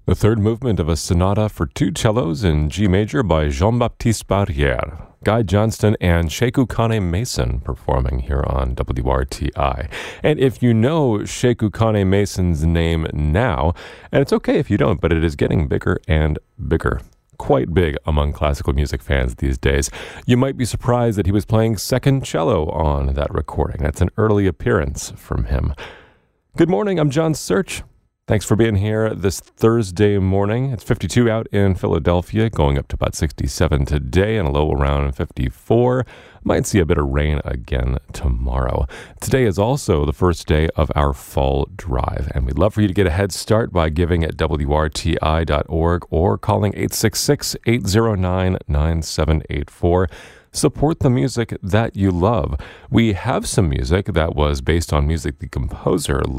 The third movement of a sonata for two cellos in G major by Jean-Baptiste Barrière. Guy Johnston and Sekou Kane Mason performing here on WRTI. And if you know Sekou Kane Mason's name now, and it's okay if you don't, but it is getting bigger and bigger. Quite big among classical music fans these days. You might be surprised that he was playing second cello on that recording. That's an early appearance from him. Good morning, I'm John Search. Thanks for being here this Thursday morning. It's 52 out in Philadelphia, going up to about 67 today and a low around 54. Might see a bit of rain again tomorrow. Today is also the first day of our fall drive, and we'd love for you to get a head start by giving at WRTI.org or calling 866-809-9784. Support the music that you love. We have some music that was based on music the composer